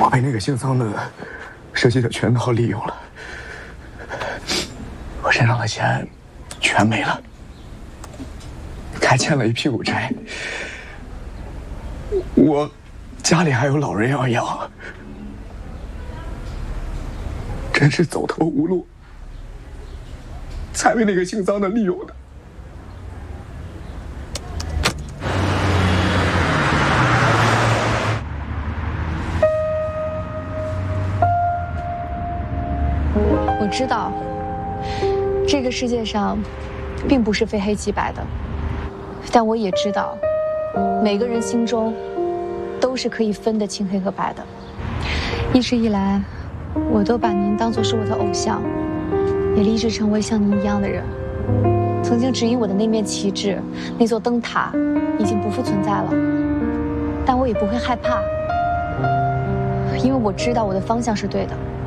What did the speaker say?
我被那个姓桑的设计的全套利用了，我身上的钱全没了，还欠了一屁股债。我家里还有老人要养，真是走投无路，才被那个姓桑的利用的。 我知道，这个世界上并不是非黑即白的，但我也知道，每个人心中都是可以分得清黑和白的。一直以来，我都把您当作是我的偶像，也立志成为像您一样的人。曾经指引我的那面旗帜，那座灯塔，已经不复存在了，但我也不会害怕，因为我知道我的方向是对的。